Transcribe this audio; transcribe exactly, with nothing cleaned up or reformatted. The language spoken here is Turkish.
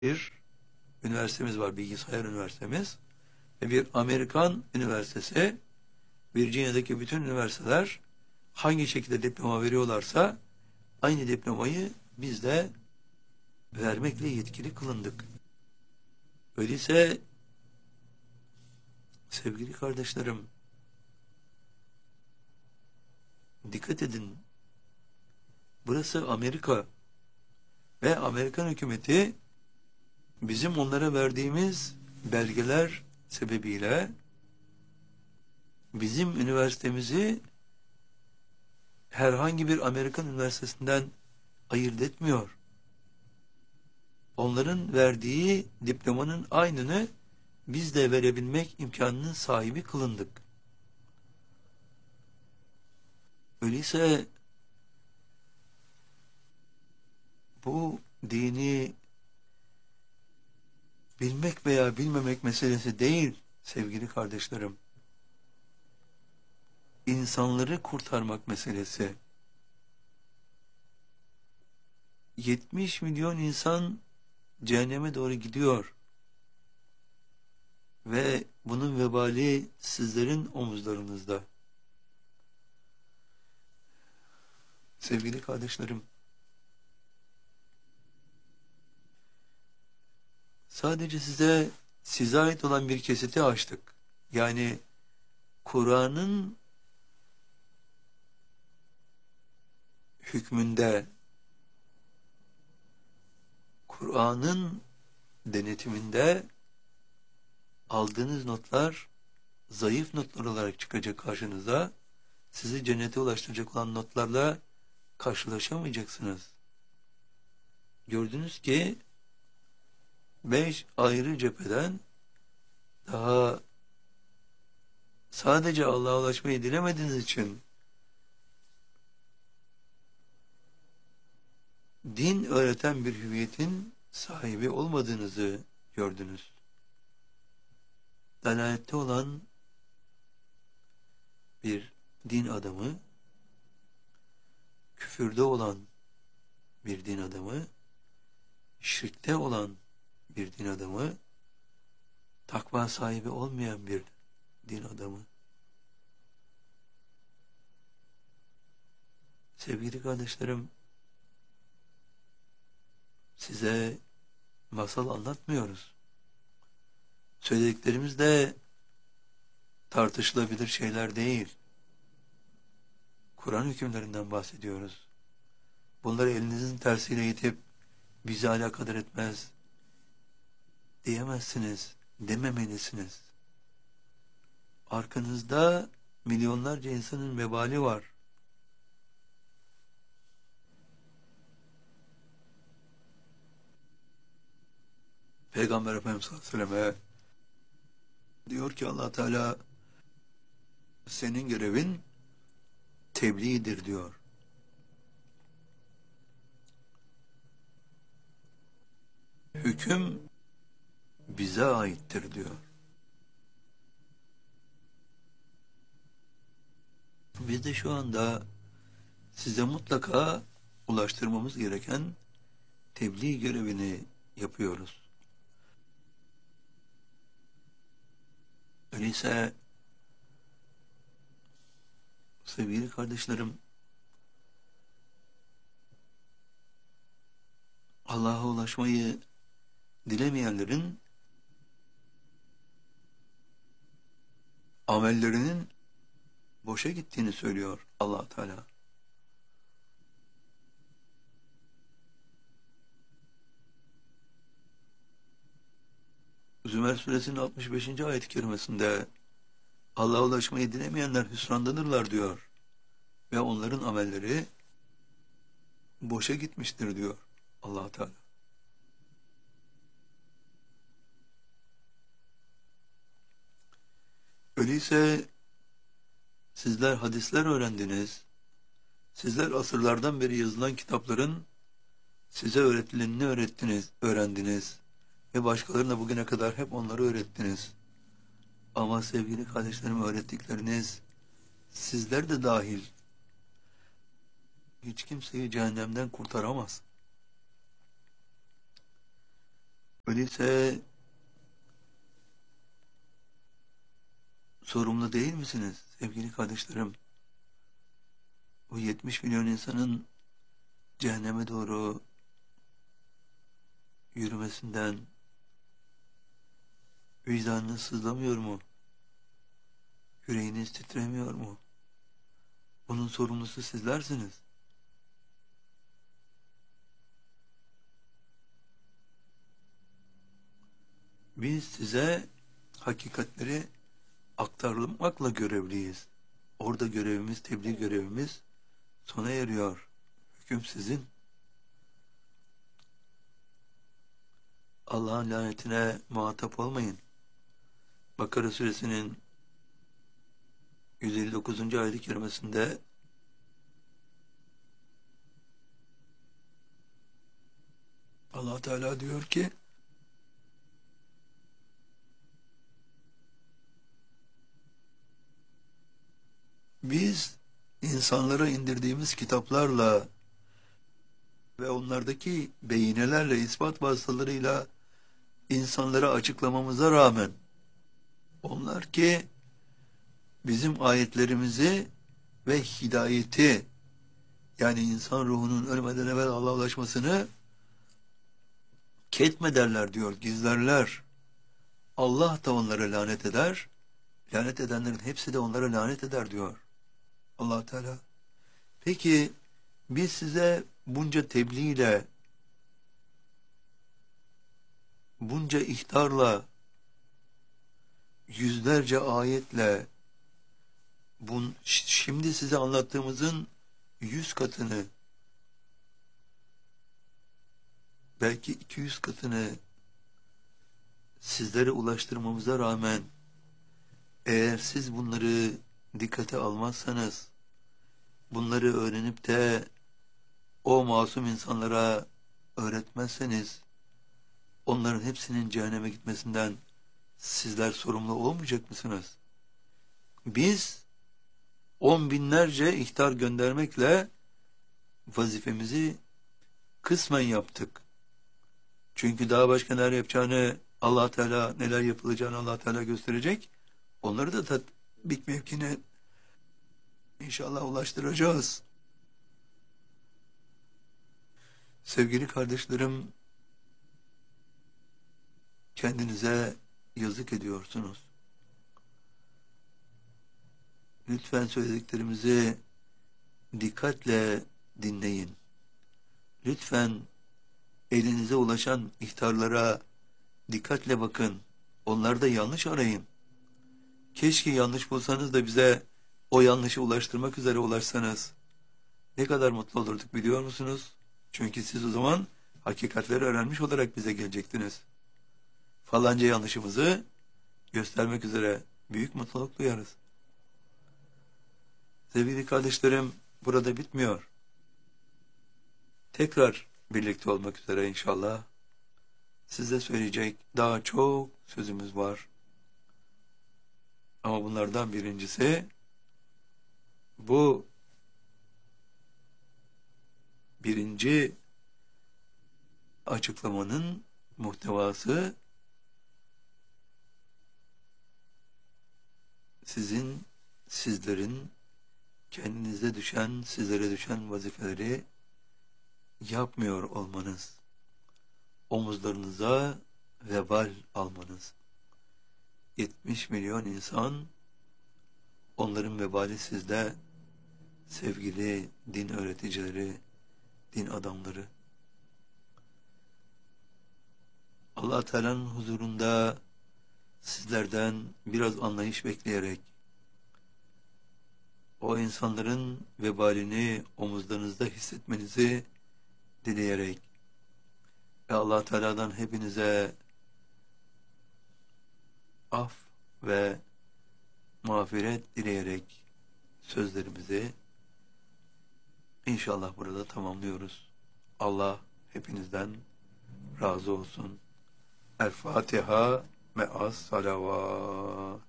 bir üniversitemiz var, bilgisayar üniversitemiz ve bir Amerikan üniversitesi. Virginia'daki bütün üniversiteler hangi şekilde diploma veriyorlarsa aynı diplomayı biz de vermekle yetkili kılındık. Öyleyse sevgili kardeşlerim, dikkat edin. Burası Amerika ve Amerikan hükümeti bizim onlara verdiğimiz belgeler sebebiyle bizim üniversitemizi herhangi bir Amerikan üniversitesinden ayırt etmiyor. Onların verdiği diplomanın aynını biz de verebilmek imkanının sahibi kılındık. Öyleyse bu dini bilmek veya bilmemek meselesi değil sevgili kardeşlerim. İnsanları kurtarmak meselesi. yetmiş milyon insan cehenneme doğru gidiyor. Ve bunun vebali sizlerin omuzlarınızda. Sevgili kardeşlerim, sadece size size ait olan bir kesiti açtık. Yani Kur'an'ın hükmünde, Kur'an'ın denetiminde aldığınız notlar zayıf notlar olarak çıkacak karşınıza. Sizi cennete ulaştıracak olan notlarla karşılaşamayacaksınız. Gördünüz ki beş ayrı cepheden daha sadece Allah'a ulaşmayı dilemediğiniz için din öğreten bir hüviyetin sahibi olmadığınızı gördünüz. Dalalette olan bir din adamı, küfürde olan bir din adamı, şirkte olan bir din adamı, takva sahibi olmayan bir din adamı. Sevgili kardeşlerim, size masal anlatmıyoruz. Söylediklerimiz de tartışılabilir şeyler değil. Kur'an hükümlerinden bahsediyoruz. Bunları elinizin tersiyle itip bizi alakadar etmez diyemezsiniz, dememelisiniz. Arkanızda milyonlarca insanın vebali var. Peygamber Efendimiz sallallahu aleyhi ve selleme diyor ki Allah Teala senin görevin tebliğdir diyor. Hüküm bize aittir diyor. Biz de şu anda size mutlaka ulaştırmamız gereken tebliğ görevini yapıyoruz. Öyleyse sevgili kardeşlerim, Allah'a ulaşmayı dilemeyenlerin amellerinin boşa gittiğini söylüyor Allah Teala. Zümer suresinin altmış beşinci ayet-i kerimesinde Allah'a ulaşmayı dilemeyenler hüsrandadırlar diyor. Ve onların amelleri boşa gitmiştir diyor Allah Teala. Öyleyse sizler hadisler öğrendiniz. Sizler asırlardan beri yazılan kitapların size öğretilenini öğrettiniz, öğrendiniz. Ve başkalarına bugüne kadar hep onları öğrettiniz. Ama sevgili kardeşlerim, öğrettikleriniz sizler de dahil hiç kimseyi cehennemden kurtaramaz. Öyleyse sorumlu değil misiniz sevgili kardeşlerim? Bu yetmiş milyon insanın cehenneme doğru yürümesinden vicdanınız sızlamıyor mu? Yüreğiniz titremiyor mu? Bunun sorumlusu sizlersiniz. Biz size hakikatleri aktarmakla görevliyiz. Orada görevimiz, tebliğ görevimiz sona eriyor. Hüküm sizin. Allah'ın lanetine muhatap olmayın. Bakara suresinin yüz elli dokuzuncu ayet-i kerimesinde Allah Teala diyor ki biz insanlara indirdiğimiz kitaplarla ve onlardaki beyinelerle, ispat vasıtalarıyla insanlara açıklamamıza rağmen onlar ki bizim ayetlerimizi ve hidayeti, yani insan ruhunun ölmeden evvel Allah'a ulaşmasını ketmederler diyor, gizlerler. Allah da onlara lanet eder. Lanet edenlerin hepsi de onlara lanet eder diyor Allah Teala. Peki biz size bunca tebliğ ile, bunca ihtarla, yüzlerce ayetle, bun, şimdi size anlattığımızın yüz katını, belki iki yüz katını sizlere ulaştırmamıza rağmen eğer siz bunları dikkate almazsanız, bunları öğrenip de o masum insanlara öğretmezseniz, onların hepsinin cehenneme gitmesinden sizler sorumlu olmayacak mısınız? Biz on binlerce ihtar göndermekle vazifemizi kısmen yaptık. Çünkü daha başka neler yapacağını Allah Teala, neler yapılacağını Allah Teala gösterecek. Onları da tatbik mevkine inşallah ulaştıracağız. Sevgili kardeşlerim, kendinize yazık ediyorsunuz. Lütfen söylediklerimizi dikkatle dinleyin. Lütfen elinize ulaşan ihtarlara dikkatle bakın. Onlarda yanlış arayın. Keşke yanlış bulsanız da bize o yanlışı ulaştırmak üzere ulaşsanız. Ne kadar mutlu olurduk biliyor musunuz? Çünkü siz o zaman hakikatleri öğrenmiş olarak bize gelecektiniz. Falanca yanlışımızı göstermek üzere büyük mutluluk duyarız. Sevgili kardeşlerim, burada bitmiyor. Tekrar birlikte olmak üzere inşallah. Size söyleyecek daha çok sözümüz var. Ama bunlardan birincisi, bu birinci açıklamanın muhtevası sizin, sizlerin kendinize düşen, sizlere düşen vazifeleri yapmıyor olmanız, omuzlarınıza vebal almanız. yetmiş milyon insan, onların vebali sizde, sevgili din öğreticileri, din adamları. Allah Teala'nın huzurunda sizlerden biraz anlayış bekleyerek, o insanların vebalini omuzlarınızda hissetmenizi dileyerek ve Allah Teala'dan hepinize af ve mağfiret dileyerek sözlerimizi inşallah burada tamamlıyoruz. Allah hepinizden razı olsun. El Fatiha me'as salavat.